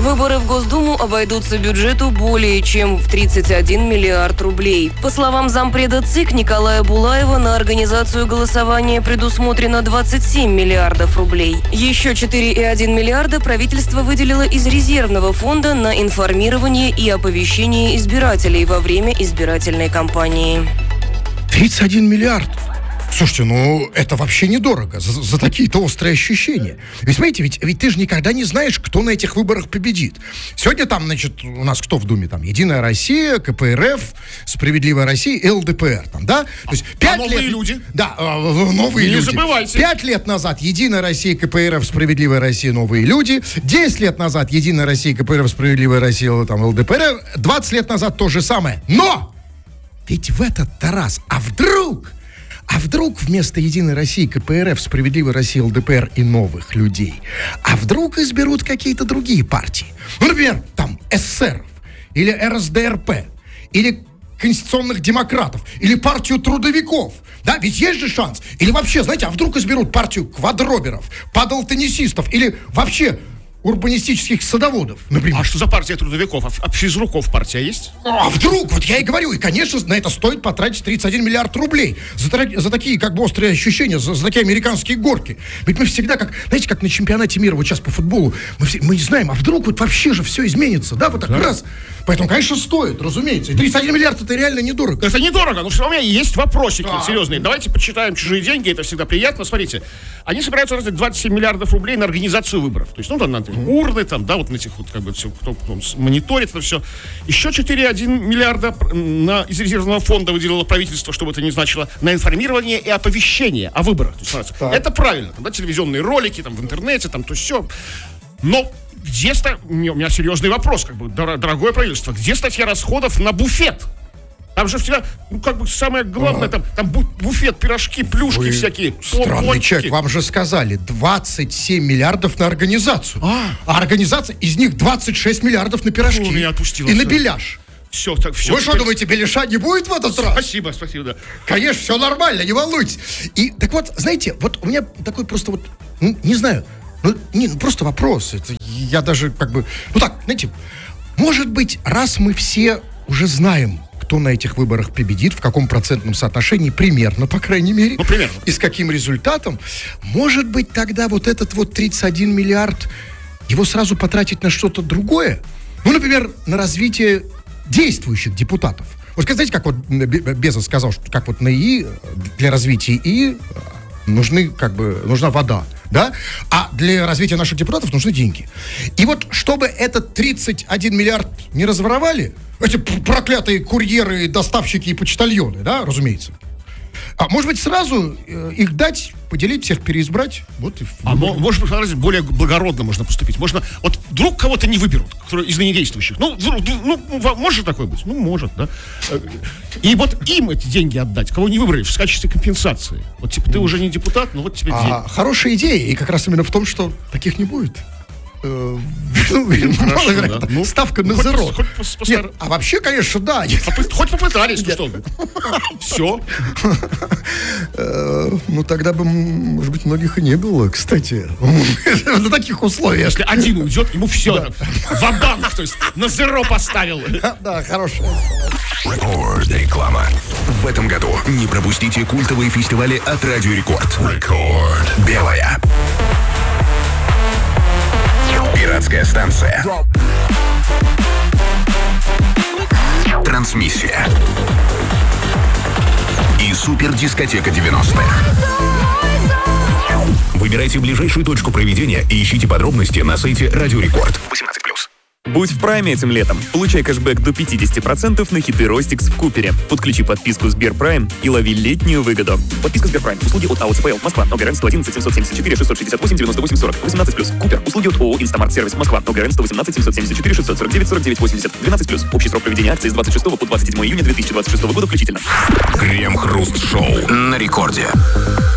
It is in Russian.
Выборы в Госдуму обойдутся бюджету более чем в 31 миллиард рублей. По словам зампреда ЦИК Николая Булаева, на организацию голосования предусмотрено 27 миллиардов рублей. Еще 4,1 миллиарда правительство выделило из резервного фонда на информирование и оповещение избирателей во время избирательной кампании. 31 миллиард. Слушайте, ну это вообще недорого за такие-то острые ощущения. Ведь смотрите, ведь ты же никогда не знаешь, кто на этих выборах победит. Сегодня там, значит, у нас кто в Думе? Там Единая Россия, КПРФ, Справедливая Россия и ЛДПР. Там, да? То есть 5 новые лет... люди. Да, новые люди. Не забывайте. 5 лет назад Единая Россия, КПРФ, Справедливая Россия, новые люди. 10 лет назад Единая Россия, КПРФ, Справедливая Россия, там, ЛДПР. 20 лет назад то же самое. Но! Ведь в этот-то раз, а вдруг вместо Единой России, КПРФ, Справедливой России, ЛДПР и новых людей, а вдруг изберут какие-то другие партии? Ну, например, там, эсеров, или РСДРП, или конституционных демократов, или партию трудовиков. Да, ведь есть же шанс. Или вообще, знаете, а вдруг изберут партию квадроберов, падалтеннисистов, или вообще урбанистических садоводов, например. А что за партия трудовиков? А физруков партия есть? А вдруг? Вот я и говорю. И, конечно, на это стоит потратить 31 миллиард рублей. За такие, как бы, острые ощущения, за такие американские горки. Ведь мы всегда, знаете, как на чемпионате мира, вот сейчас по футболу, мы не знаем, а вдруг вот вообще же все изменится, да, вот так раз. Поэтому, конечно, стоит, разумеется. И 31 миллиард это реально недорого. Это недорого, но все равно у меня есть вопросики серьезные. Давайте почитаем «Чужие деньги», это всегда приятно. Смотрите, они собираются тратить 27 миллиардов рублей на организацию выборов. То есть, ну, там, надо урны, там, да, вот на этих вот, как бы, все, кто мониторит это все. Еще 4,1 миллиарда из резервного фонда выделило правительство, чтобы это не значило, на информирование и оповещение о выборах. То есть, это правильно, там, да, телевизионные ролики, там, в интернете, там, то все. Но где у меня серьезный вопрос, как бы, дорогое правительство, где статья расходов на буфет? Там же всегда, ну, как бы, самое главное, там буфет, пирожки, плюшки всякие. Странный человек, вам же сказали, 27 миллиардов на организацию. А организация, из них 26 миллиардов на пирожки. Меня отпустило. И на беляш. Все, так, все. Вы что думаете, беляша не будет в этот раз? Спасибо, да. Конечно, все нормально, не волнуйтесь. И, так вот, знаете, вот у меня такой просто вот, не знаю, просто вопрос. Это я даже как бы, знаете, может быть, раз мы все уже знаем, кто на этих выборах победит, в каком процентном соотношении, примерно, по крайней мере, примерно. И с каким результатом, может быть, тогда вот этот вот 31 миллиард, его сразу потратить на что-то другое? Ну, например, на развитие действующих депутатов. Вот, знаете, как вот Безос сказал, что как вот на ИИ, для развития ИИ нужна вода, да? А для развития наших депутатов нужны деньги. И вот, чтобы этот 31 миллиард не разворовали, эти проклятые курьеры, доставщики и почтальоны, да, разумеется. А может быть, сразу их дать, поделить, всех переизбрать? Вот и может быть, более благородно можно поступить. Можно, вот вдруг кого-то не выберут, который из ныне действующих. Может такое быть? Ну, может, да. И вот им эти деньги отдать, кого не выбрали, в качестве компенсации. Вот, типа, ты уже не депутат, но вот тебе деньги. Хорошая идея, и как раз именно в том, что таких не будет. Ставка на зеро. Нет, а вообще, конечно, да. Хоть попытались, что? Все. Ну, тогда бы, может быть, многих и не было, кстати. На таких условиях. Если один уйдет, ему все. Ва-банк, то есть на зеро поставил. Да, хорошая. Реклама. В этом году не пропустите культовые фестивали от Радио Рекорд. Белая. Пиратская станция. Трансмиссия. И супердискотека 90-х. Выбирайте ближайшую точку проведения и ищите подробности на сайте Радио Рекорд. 18+. Будь в прайме этим летом. Получай кэшбэк до 50% на хиты Ростикс в Купере. Подключи подписку Сберпрайм и лови летнюю выгоду. Подписка Сберпрайм. Услуги от АО ЦПЛ. Москва. ОГРН 111 774 668 98 40. 18+. Купер. Услуги от ООО Инстамарт Сервис. Москва. ОГРН 118 774 649 49 80. 12+. Общий срок проведения акции с 26 по 27 июня 2026 года включительно. Крем-хруст-шоу на Рекорде.